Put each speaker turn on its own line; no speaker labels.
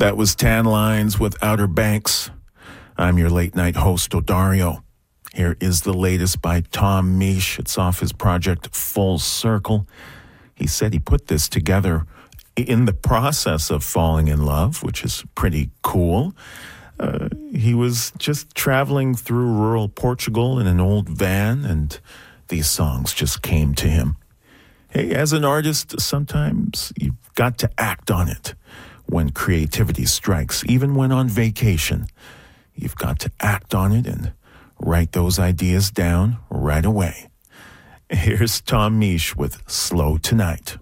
That was Tan Lines with Outer Banks. I'm your late night host, Odario. Here is the latest by Tom Misch. It's off his project Full Circle. He said he put this together in the process of falling in love, which is pretty cool. He was just traveling through rural Portugal in an old van, and these songs just came to him. Hey, as an artist, sometimes you've got to act on it. When creativity strikes, even when on vacation, you've got to act on it and write those ideas down right away. Here's Tom Misch with Slow Tonight.